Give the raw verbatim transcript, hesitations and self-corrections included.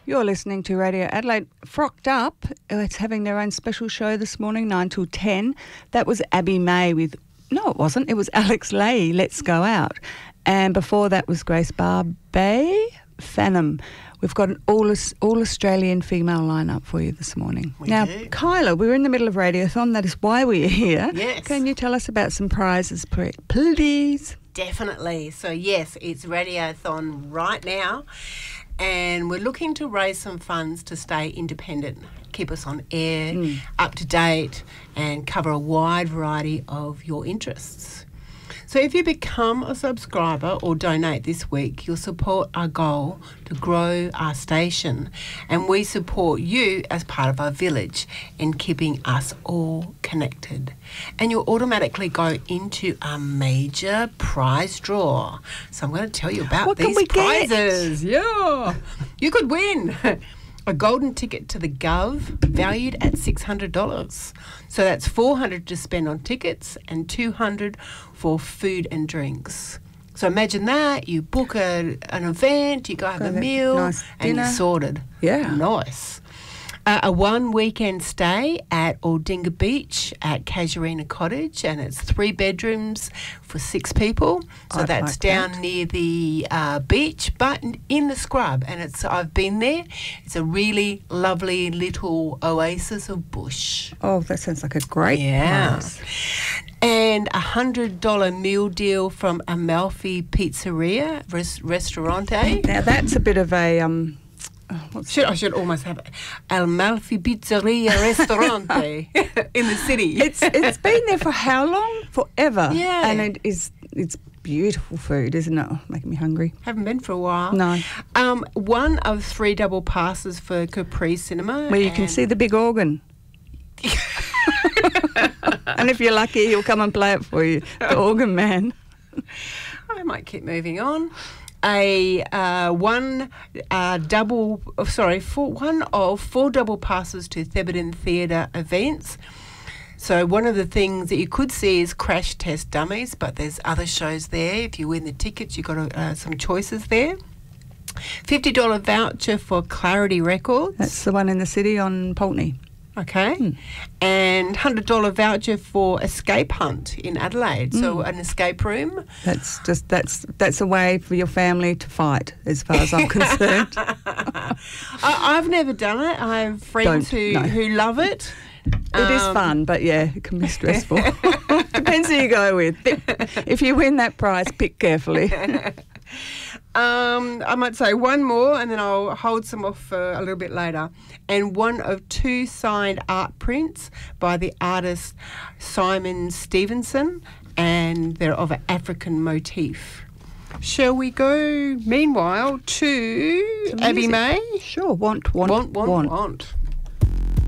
You're listening to Radio Adelaide. Frocked Up, it's having their own special show this morning, nine till ten. That was Abby May with, no it wasn't, it was Alex Leahy, Let's Go Out. And before that was Grace Barbet, Phantom. We've got an all all Australian female lineup for you this morning. We now, do. Kyla, we're in the middle of Radiothon. That is why we're here. Yes. Can you tell us about some prizes, please? Definitely. So, yes, it's Radiothon right now, and we're looking to raise some funds to stay independent, keep us on air, Mm. up to date, and cover a wide variety of your interests. So if you become a subscriber or donate this week, you'll support our goal to grow our station, and we support you as part of our village in keeping us all connected. And you'll automatically go into a major prize draw. So I'm going to tell you about What can these we get? prizes. Yeah, you could win a golden ticket to the Gov valued at six hundred dollars. So that's four hundred dollars to spend on tickets and two hundred dollars for food and drinks. So imagine that, you book a, an event, you go have Go a have a meal, nice and dinner. you're sorted. Yeah. Nice. Uh, a one weekend stay at Aldinga Beach at Casuarina Cottage, and it's three bedrooms for six people. So I'd that's like down that. near the uh, beach, but in- in the scrub. And it's I've been there. It's a really lovely little oasis of bush. Oh, that sounds like a great Yeah. prize. And a hundred dollar meal deal from Amalfi Pizzeria res- Restaurante. Now, that's a bit of a... um. oh, what's Should, I should almost have it. Amalfi Pizzeria Restaurante in the city. It's it's been there for how long? Forever. Yeah. And it is it's beautiful food, isn't it? Oh, making me hungry. Haven't been for a while. No. Um, one of three double passes for Capri Cinema. Where you can and- see the big organ. And if you're lucky, he'll come and play it for you. The organ man. I might keep moving on. A uh, one uh, double, oh, sorry, four, one of four double passes to Thebarton Theatre events. So one of the things that you could see is Crash Test Dummies, but there's other shows there. If you win the tickets, you've got uh, some choices there. fifty dollar voucher for Clarity Records. That's the one in the city on Pulteney. Okay. Hmm. And one hundred dollar voucher for Escape Hunt in Adelaide. Hmm. So an escape room. That's just that's that's a way for your family to fight, as far as I'm concerned. I, I've never done it. I have friends Don't, who, no. who love it. It is Um, fun, but yeah, it can be stressful. Depends who you go with. If you win that prize, pick carefully. Um, I might say one more and then I'll hold some off for a little bit later. And one of two signed art prints by the artist Simon Stevenson, and they're of an African motif. Shall we go, meanwhile, to Some Abby music. May? Sure, want, want, Want, want, want. want.